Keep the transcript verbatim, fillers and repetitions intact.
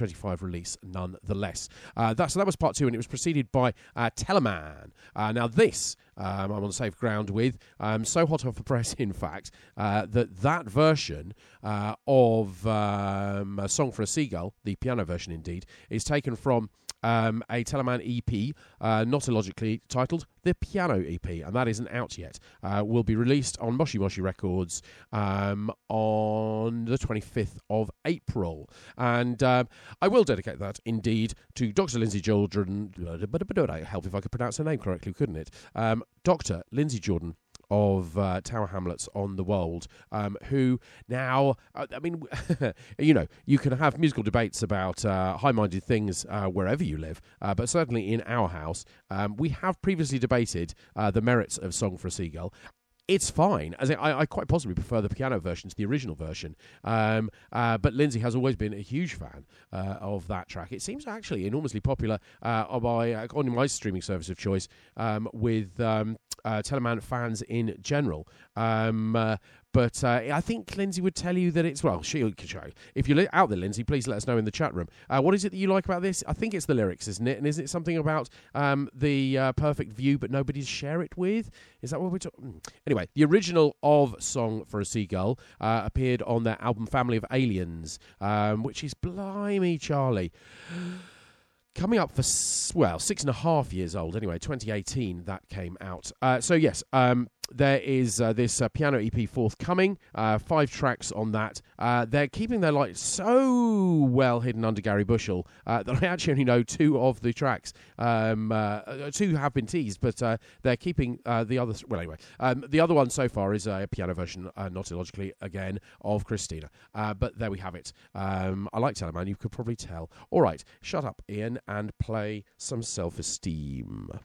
twenty-five release nonetheless. Uh, that, so that was part two, and it was preceded by uh, Teleman. Uh, now this, um, I'm on safe ground with, um, so hot off the press, in fact, uh, that that version uh, of um, A Song for a Seagull, the piano version indeed, is taken from Um, a Teleman E P, uh, not illogically titled the Piano E P, and that isn't out yet. Uh, will be released on Moshi Moshi Records um, on the twenty-fifth of April. And um, I will dedicate that, indeed, to Doctor Lindsay Jordan. I'd help if I could pronounce her name correctly, couldn't it? Um, Doctor Lindsay Jordan of uh, Tower Hamlets on the Wold, um, who now, uh, I mean, you know, you can have musical debates about uh, high-minded things uh, wherever you live, uh, but certainly in our house, um, we have previously debated uh, the merits of Song for a Seagull. It's fine. As in, I, I quite possibly prefer the piano version to the original version. Um, uh, but Lindsay has always been a huge fan uh, of that track. It seems actually enormously popular uh, by, uh, on my streaming service of choice um, with um, uh, Teleman fans in general. Um, uh, But uh, I think Lindsay would tell you that it's, well, she'll show. If you're out there, Lindsay, please let us know in the chat room. Uh, what is it that you like about this? I think it's the lyrics, isn't it? And isn't it something about um, the uh, perfect view but nobody to share it with? Is that what we're talking? Anyway, the original of Song for a Seagull uh, appeared on their album Family of Aliens, um, which is, blimey, Charlie, coming up for, well, six and a half years old. Anyway, twenty eighteen, that came out. Uh, so, yes, um, there is uh, this uh, piano E P forthcoming, uh, five tracks on that. Uh, they're keeping their light so well hidden under Gary Bushell uh, that I actually only know two of the tracks. Um, uh, two have been teased, but uh, they're keeping uh, the other... Th- well, anyway, um, the other one so far is a piano version, uh, not illogically, again, of Christina. Uh, but there we have it. Um, I like Teleman, you could probably tell. All right, shut up, Ian, and play some Self-Esteem.